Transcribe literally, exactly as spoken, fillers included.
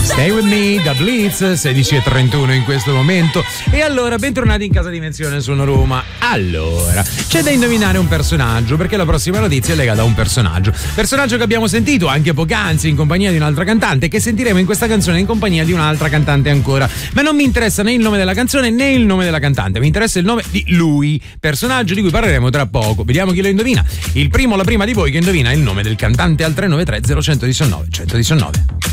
Stay with me da Blitz, sedici e trentuno in questo momento. E allora, bentornati in Casa Dimensione, sono Roma. Allora, c'è da indovinare un personaggio, perché la prossima notizia è legata a un personaggio. Personaggio che abbiamo sentito anche poc'anzi in compagnia di un'altra cantante, che sentiremo in questa canzone in compagnia di un'altra cantante ancora. Ma non mi interessa né il nome della canzone né il nome della cantante, mi interessa il nome di lui, personaggio di cui parleremo tra poco. Vediamo chi lo indovina. Il primo o la prima di voi che indovina il nome del cantante al tre nove tre zero uno uno nove uno uno nove.